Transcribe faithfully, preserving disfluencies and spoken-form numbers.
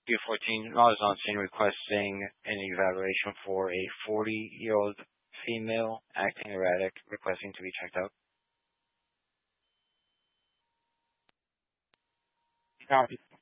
U fourteen, I was on scene requesting an evaluation for a forty-year-old female acting erratic, requesting to be checked out. Copy.